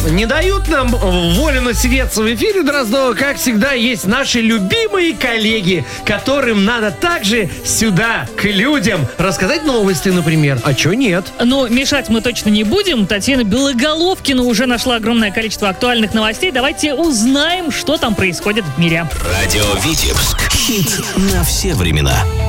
Не дают нам волю насидеться в эфире Дроздова. Как всегда, есть наши любимые коллеги, которым надо также сюда, к людям, рассказать новости, например. А чё нет? Но мешать мы точно не будем. Татьяна Белоголовкина уже нашла огромное количество актуальных новостей. Давайте узнаем, что там происходит в мире. Радио Витебск. Хит на все времена.